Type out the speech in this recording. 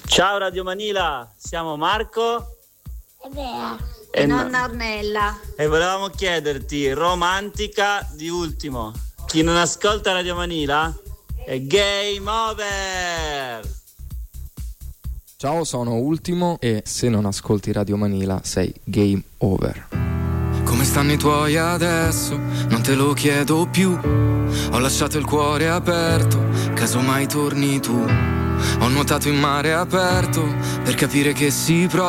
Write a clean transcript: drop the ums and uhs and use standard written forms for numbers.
Ciao Radio Manila, siamo Marco e Bea e nonna Ornella e volevamo chiederti romantica di ultimo. Chi non ascolta Radio Manila è game over. Ciao, sono Ultimo e se non ascolti Radio Manila sei game over. Come stanno i tuoi adesso? Non te lo chiedo più. Ho lasciato il cuore aperto, caso mai torni tu. Ho nuotato in mare aperto per capire che si prova